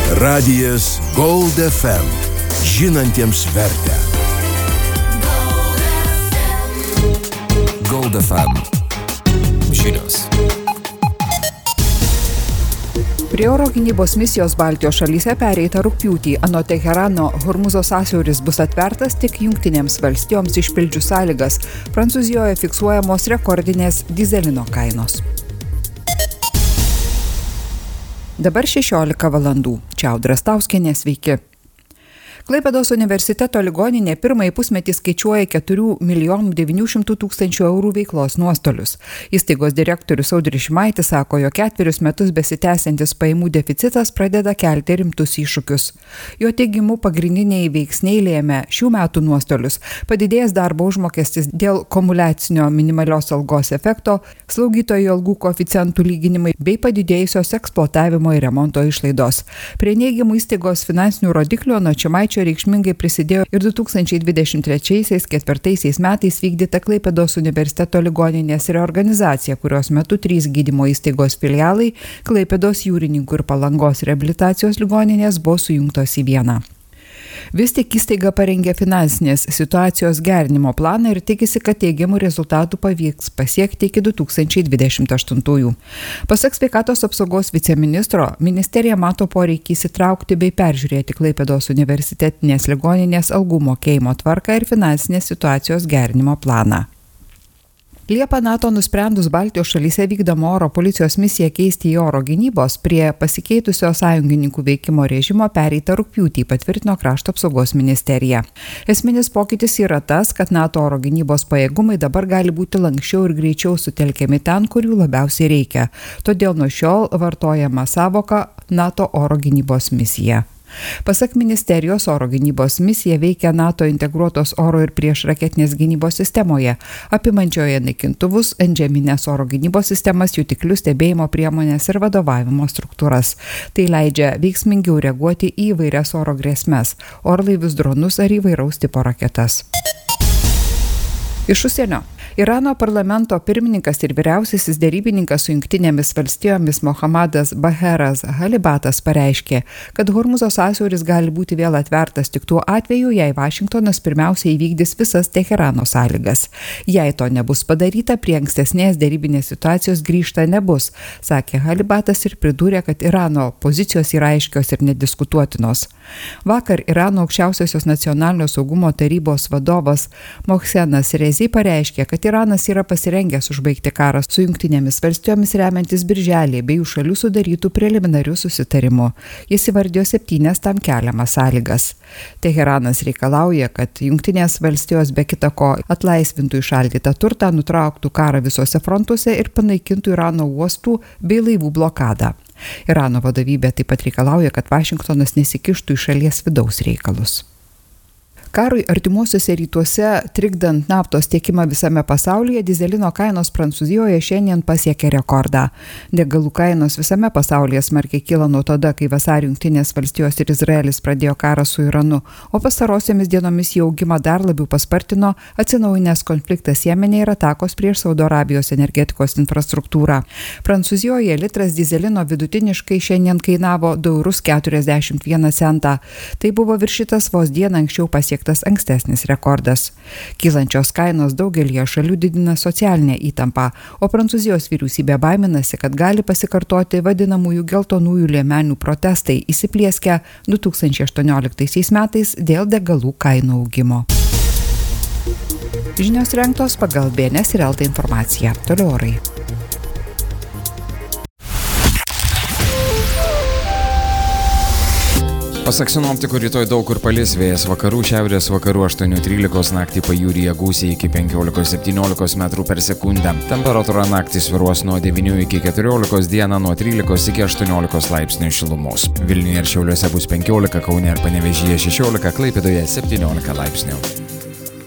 Radijas Gold FM. Žinantiems vertę. Gold FM. Žinios. Prie oro gynybos misijos Baltijos šalyse pereita rugpjūtį. Anot Teherano, Hormuzo sąsiauris bus atvertas tik Jungtinėms valstijoms išpildžius sąlygas. Prancūzijoje fiksuojamos rekordinės dyzelino kainos. Dabar 16 valandų. Čia Audra Stauskienė, sveiki. Klaipėdos universiteto ligoninė pirmąjį pusmetį skaičiuoja 4 900 000 eurų veiklos nuostolius. Įstaigos direktorius Audris Šimaitis sako, jog 4 metus besitęsiantis pajamų deficitas pradeda kelti rimtus iššūkius. Jo teigimu, pagrindiniai veiksniai lėmė šių metų nuostolius, padidėjęs darbo užmokestis dėl kumuliacinio minimalios algos efekto, slaugytojų algų koeficientų lyginimai bei padidėjusios eksploatavimo ir remonto išlaidos. Prie neigiamų įstaigos finansinių rodiklių anot Šimaičio reikšmingai prisidėjo ir 2023-2024 metais vykdyta Klaipėdos universiteto ligoninės reorganizacija, kurios metu 3 gydymo įstaigos filialai Klaipėdos Jūrininkų ir Palangos reabilitacijos ligoninės buvo sujungtos į vieną. Vis tik įstaiga parengė finansinės situacijos gerinimo planą ir tikisi, kad teigiamų rezultatų pavyks pasiekti iki 2028. Pasak sveikatos apsaugos viceministro, ministerija mato poreikį įsitraukti bei peržiūrėti Klaipėdos universitetinės ligoninės algų mokėjimo tvarką ir finansinės situacijos gerinimo planą. Liepą NATO nusprendus Baltijos šalyse vykdomą oro policijos misiją keisti į oro gynybos prie pasikeitusio sąjungininkų veikimo režimo pereita rugpjūtį, patvirtino Krašto apsaugos ministerija. Esminis pokytis yra tas, kad NATO oro gynybos pajėgumai dabar gali būti lanksčiau ir greičiau sutelkiami ten, kur jų labiausiai reikia. Todėl nuo šiol vartojama savoka NATO oro gynybos misija. Pasak ministerijos, oro gynybos misija veikia NATO integruotos oro ir priešraketinės gynybos sistemoje, apimančioje naikintuvus, antžeminės oro gynybos sistemas, jutiklius, stebėjimo priemonės ir vadovavimo struktūras. Tai leidžia veiksmingiau reaguoti į įvairias oro grėsmes, orlaivius, dronus ar įvairaus tipo raketas. Iš užsienio. Irano parlamento pirmininkas ir vyriausiasis derybininkas su Jungtinėmis valstijomis Mohammadas Baheras Halibatas pareiškė, kad Hormuzo sąsiauris gali būti vėl atvertas tik tuo atveju, jei Vašingtonas pirmiausia įvykdys visas Teherano sąlygas. Jei to nebus padaryta, prie ankstesnės derybinės situacijos grįžta nebus, sakė Halibatas ir pridūrė, kad Irano pozicijos yra aiškios ir nediskutuotinos. Vakar Irano aukščiausiosios nacionalinio saugumo tarybos vadovas Mohsenas Rezi pareiškė, kad Iranas yra pasirengęs užbaigti karą su Jungtinėmis valstijomis remiantis birželį bei jų šalių sudarytų preliminarių susitarimų. Jis įvardijo 7 tam keliamas sąlygas. Teheranas reikalauja, kad Jungtinės valstijos be kita ko atlaisvintų įšaldytą turtą, nutrauktų karą visose frontuose ir panaikintų Irano uostų bei laivų blokadą. Irano vadovybė taip pat reikalauja, kad Vašingtonas nesikištų į šalies vidaus reikalus. Karui artimuosiuose rytuose, trikdant naftos tiekimą visame pasaulyje, dyzelino kainos Prancūzijoje šiandien pasiekė rekordą. Degalų kainos visame pasaulyje smarkiai kyla nuo tada, kai vasarį Jungtinės valstijos ir Izraelis pradėjo karą su Iranu, o pastarosiomis dienomis jų augimą dar labiau paspartino atsinaujinęs konfliktas Jemene ir atakos prieš Saudo Arabijos energetikos infrastruktūrą. Prancūzijoje litras dyzelino vidutiniškai šiandien kainavo 2,41 €. Tai buvo viršytas vos dieną anksčiau pasiektas ankstesnis rekordas. Kylančios kainos daugelyje šalių didina socialinę įtampą, o Prancūzijos vyriausybė baiminasi, kad gali pasikartoti vadinamųjų geltonųjų liemenių protestai įsiplieskę 2018 metais dėl degalų kainų augimo. Žinios rengtos pagal BNS ir LT informaciją. Toliau orai. Pasak sinoptikų, rytoj daug kur palis, vėjas vakarų, šiaurės vakarų 8-13, naktį pajūryje gūsiai iki 15-17 metrų per sekundę. Temperatūra naktį svyruos nuo 9 iki 14, dieną nuo 13 iki 18 laipsnių šilumos. Vilniuje ir Šiauliuose bus 15, Kaune ir Panevėžyje 16, Klaipėdoje 17 laipsnių.